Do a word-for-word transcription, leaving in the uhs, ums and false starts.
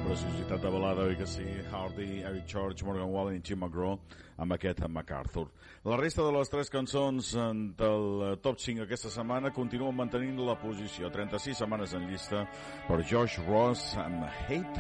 preciositat de balada, oi que sí? Hardy, Eric Church, Morgan Wallen i Tim McGraw amb aquest MacArthur. La resta de les tres cançons del top cinc aquesta setmana continuen mantenint la posició. trenta-sis setmanes en llista per Josh Ross amb Hate